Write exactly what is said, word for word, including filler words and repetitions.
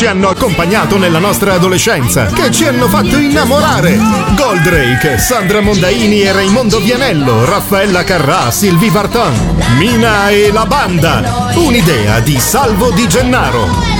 ci hanno accompagnato nella nostra adolescenza, che ci hanno fatto innamorare. Goldrake, Sandra Mondaini e Raimondo Vianello, Raffaella Carrà, Sylvie Vartan, Mina e la banda. Un'idea di Salvo Di Gennaro.